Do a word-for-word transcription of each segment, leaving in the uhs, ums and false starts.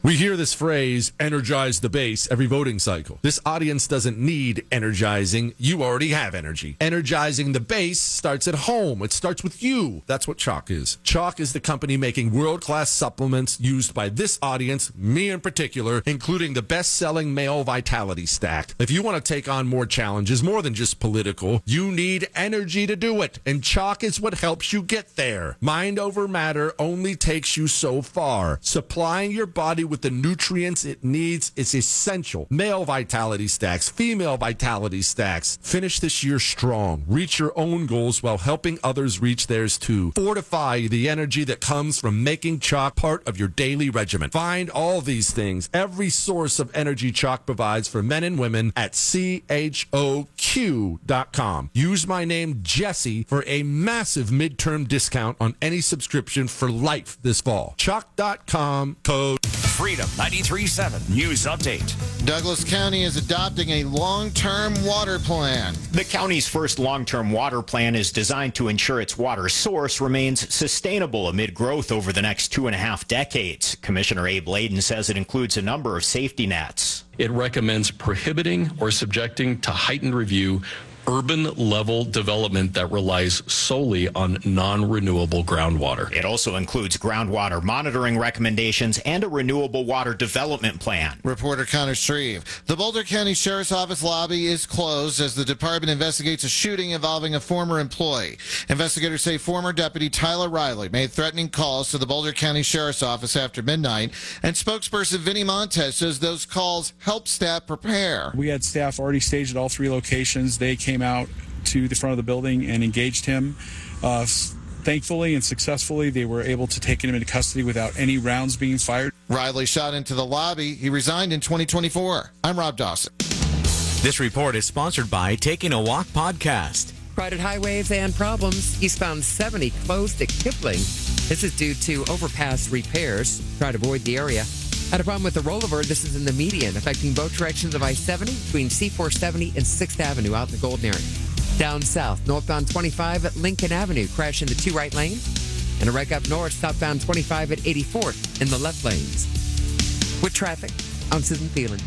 We hear this phrase, energize the base, every voting cycle. This audience doesn't need energizing. You already have energy. Energizing the base starts at home. It starts with you. That's what Choq is. Choq is the company making world-class supplements used by this audience, me in particular, including the best-selling male vitality stack. If you want to take on more challenges, more than just political, you need energy to do it. And Choq is what helps you get there. Mind over matter only takes you so far. Supplying your body with the nutrients it needs is essential. Male vitality stacks, female vitality stacks. Finish this year strong. Reach your own goals while helping others reach theirs too. Fortify the energy that comes from making Choq part of your daily regimen. Find all these things, every source of energy Choq provides for men and women at C H O Q dot com. Use my name Jesse for a massive midterm discount on any subscription for life this fall. Choq dot com, code Freedom ninety-three point seven News Update. Douglas County is adopting a long-term water plan. The county's first long-term water plan is designed to ensure its water source remains sustainable amid growth over the next two and a half decades. Commissioner Abe Layden says it includes a number of safety nets. It recommends prohibiting or subjecting to heightened review urban-level development that relies solely on non-renewable groundwater. It also includes groundwater monitoring recommendations and a renewable water development plan. Reporter Connor Shreve. The Boulder County Sheriff's Office lobby is closed as the department investigates a shooting involving a former employee. Investigators say former Deputy Tyler Riley made threatening calls to the Boulder County Sheriff's Office after midnight, and spokesperson Vinny Montez says those calls helped staff prepare. We had staff already staged at all three locations. They came out to the front of the building and engaged him. Uh, thankfully and successfully, they were able to take him into custody without any rounds being fired. Riley shot into the lobby. He resigned in twenty twenty-four. I'm Rob Dawson. This report is sponsored by Taking a Walk Podcast. Crowded highways and problems. Eastbound seventy closed at Kipling. This is due to overpass repairs. Try to avoid the area. Had a problem with the rollover. This is in the median, affecting both directions of I seventy between C four seventy and sixth Avenue out in the Golden area. Down south, northbound twenty-five at Lincoln Avenue, crash into two right lanes. And a wreck up north, southbound twenty-five at eighty-fourth in the left lanes. With traffic, I'm Susan Thielen.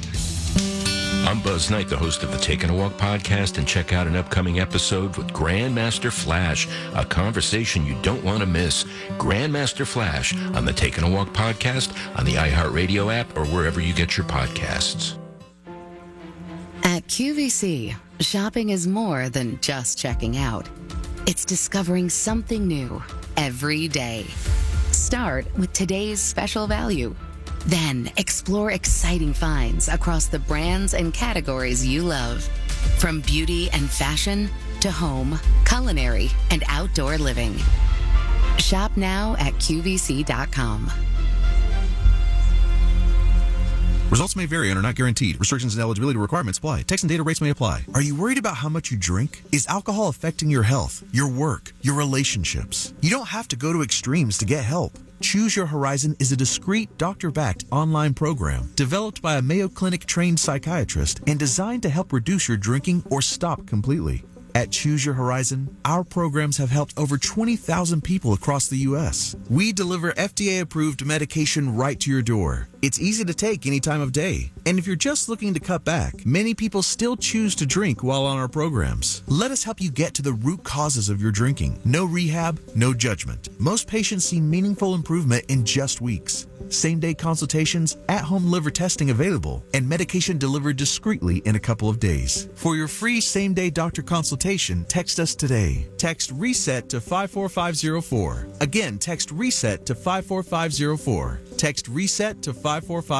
I'm Buzz Knight, the host of the Taking a Walk podcast, and check out an upcoming episode with Grandmaster Flash, a conversation you don't want to miss. Grandmaster Flash on the Taking a Walk podcast, on the iHeartRadio app, or wherever you get your podcasts. At Q V C, shopping is more than just checking out. It's discovering something new every day. Start with today's special value. Then explore exciting finds across the brands and categories you love. From beauty and fashion to home, culinary, and outdoor living. Shop now at Q V C dot com. Results may vary and are not guaranteed. Restrictions and eligibility requirements apply. Text and data rates may apply. Are you worried about how much you drink? Is alcohol affecting your health, your work, your relationships? You don't have to go to extremes to get help. Choose Your Horizon is a discreet, doctor-backed online program developed by a Mayo Clinic-trained psychiatrist and designed to help reduce your drinking or stop completely. At Choose Your Horizon, our programs have helped over twenty thousand people across the U S. We deliver F D A-approved medication right to your door. It's easy to take any time of day. And if you're just looking to cut back, many people still choose to drink while on our programs. Let us help you get to the root causes of your drinking. No rehab, no judgment. Most patients see meaningful improvement in just weeks. Same-day consultations, at-home liver testing available, and medication delivered discreetly in a couple of days. For your free same-day doctor consultation, text us today. Text RESET to five four five zero four. Again, text RESET to five four five zero four. Text RESET to five four five